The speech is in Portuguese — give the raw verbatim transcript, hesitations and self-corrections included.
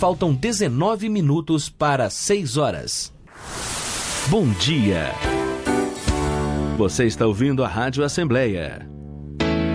Faltam dezenove minutos para seis horas. Bom dia. Você está ouvindo a Rádio Assembleia